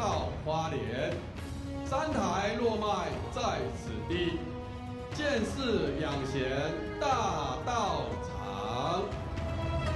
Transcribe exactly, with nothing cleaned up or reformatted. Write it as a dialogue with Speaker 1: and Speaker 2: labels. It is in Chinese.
Speaker 1: 到花莲，三台落脉在此地，见识养贤大